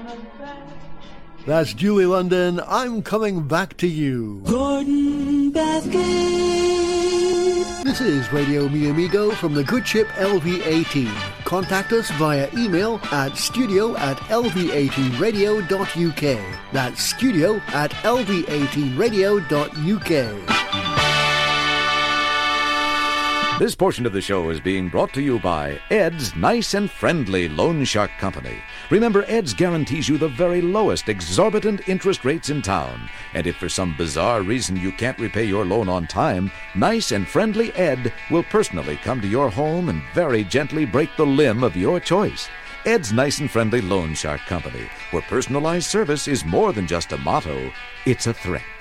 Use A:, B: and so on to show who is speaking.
A: That's Julie London, I'm Coming Back to You.
B: Gordon Basket.
A: This is Radio Mi Amigo from the good ship LV-18. Contact us via email at studio@lv18radio.uk. That's studio@lv18radio.uk.
C: This portion of the show is being brought to you by Ed's Nice and Friendly Loan Shark Company. Remember, Ed's guarantees you the very lowest exorbitant interest rates in town. And if for some bizarre reason you can't repay your loan on time, Nice and Friendly Ed will personally come to your home and very gently break the limb of your choice. Ed's Nice and Friendly Loan Shark Company, where personalized service is more than just a motto, it's a threat.